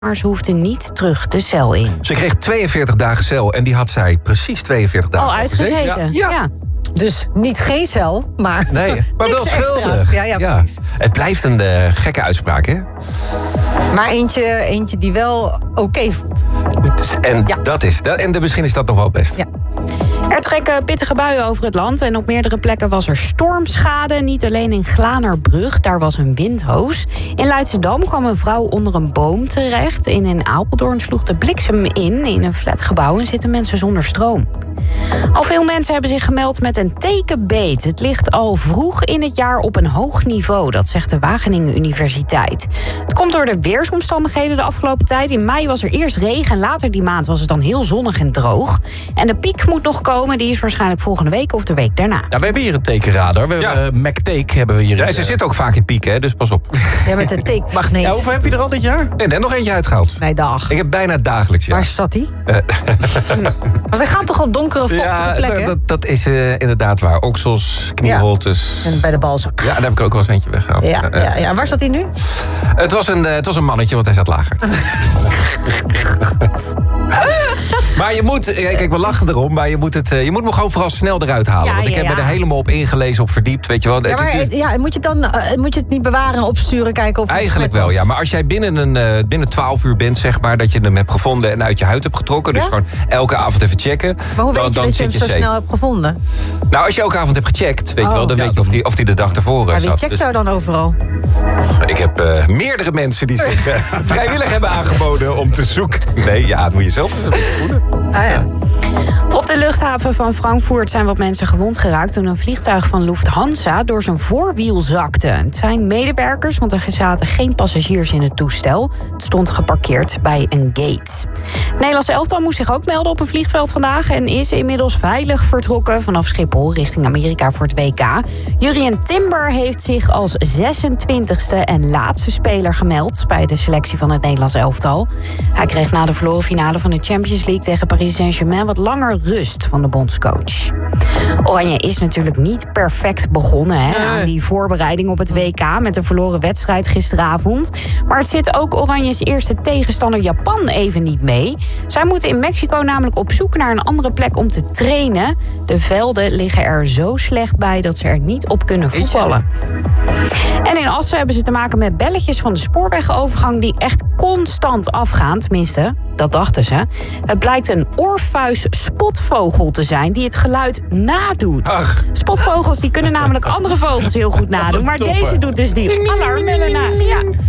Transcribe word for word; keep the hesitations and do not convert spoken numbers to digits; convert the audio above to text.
Maar ze hoefde niet terug de cel in. Ze kreeg tweeënveertig dagen cel en die had zij precies tweeënveertig dagen al uitgezeten. Ja. Ja. Ja. Dus niet geen cel, maar, Nee, maar wel niks extra's. schuldig. Ja, ja, precies. Het blijft een uh, gekke uitspraak, hè? Maar eentje, eentje die wel oké okay voelt. En, Ja. dat is, dat, en de, misschien is dat nog wel best. Ja. Er trekken pittige buien over het land en op meerdere plekken was er stormschade. Niet alleen in Glanerbrug, daar was een windhoos. In Leidschendam kwam een vrouw onder een boom terecht. En in Apeldoorn sloeg de bliksem in. In een flatgebouw en zitten mensen zonder stroom. Al veel mensen hebben zich gemeld met een tekenbeet. Het ligt al vroeg in het jaar op een hoog niveau, dat zegt de Wageningen Universiteit. Het komt door de weersomstandigheden de afgelopen tijd. In mei was er eerst regen en later die maand was het dan heel zonnig en droog. En de piek moet nog komen, die is waarschijnlijk volgende week of de week daarna. Ja, we hebben hier een tekenradar. We Ja. hebben uh, MacTake hebben we hier. Ja, in, ze uh, zit ook vaak in pieken, hè, dus pas op. Ja, met de teekmagneet. Ja, hoeveel heb je er al dit jaar? Nee, net nog eentje uitgehaald. Nee, dag. Ik heb bijna dagelijks, ja. Waar zat die? Maar ze gaan toch op donkere, vochtige Ja, plekken? dat, dat is uh, inderdaad waar. Oksels, knieholtes. En bij de balzak. Ja, daar heb ik ook wel eens eentje weggehaald. Ja, Uh, ja, ja. Waar zat hij nu? Het was, een, uh, het was een mannetje, want hij zat lager. Maar je moet, kijk, we lachen erom, maar je moet, het, uh, je moet me gewoon vooral snel eruit halen. Ja, want ik ja, heb me ja. er helemaal op ingelezen, op verdiept, weet je wel. Ja, Het- maar het- ja, moet, je het dan, uh, moet je het niet bewaren en opsturen, kijken of het Eigenlijk besmet wel, was? ja. Maar als jij binnen, een, uh, binnen twaalf uur bent, zeg maar, dat je hem hebt gevonden en uit je huid hebt getrokken. Dus Ja? gewoon elke avond even checken. Maar hoe dan, weet je dan dat je zit hem zo safe. snel hebt gevonden? Nou, als je elke avond hebt gecheckt, weet je Oh. wel, dan Ja, weet je of die, of die de dag ervoor Maar zat. wie checkt Dus jou dan overal? ik heb uh, meerdere mensen die zich uh, vrijwillig hebben aangeboden om te zoeken. Nee, ja, dat moet je zelf even doen. Ah, ja. Op de luchthaven van Frankfurt zijn wat mensen gewond geraakt toen een vliegtuig van Lufthansa door zijn voorwiel zakte. Het zijn medewerkers, want er zaten geen passagiers in het toestel. Het stond geparkeerd bij een gate. Het Nederlandse elftal moest zich ook melden op een vliegveld vandaag en is inmiddels veilig vertrokken vanaf Schiphol richting Amerika voor het W K. Jurrien Timber heeft zich als zesentwintigste en laatste speler gemeld bij de selectie van het Nederlandse elftal. Hij kreeg na de verloren finale van de Champions League tegen Paris Saint-Germain wat langer rust van de bondscoach. Oranje is natuurlijk niet perfect begonnen hè, aan die voorbereiding op het W K met een verloren wedstrijd gisteravond. Maar het zit ook Oranjes eerste tegenstander Japan even niet mee. Zij moeten in Mexico namelijk op zoek naar een andere plek om te trainen. De velden liggen er zo slecht bij dat ze er niet op kunnen voetballen. En in Assen hebben ze te maken met belletjes van de spoorwegovergang die echt constant afgaan. Tenminste, dat dachten ze. Het blijkt een oorfuis-spotvogel te zijn die het geluid nadoet. Ach. Spotvogels die kunnen namelijk andere vogels heel goed nadoen. Maar Toppen. deze doet dus die alarmbellen na. Ja.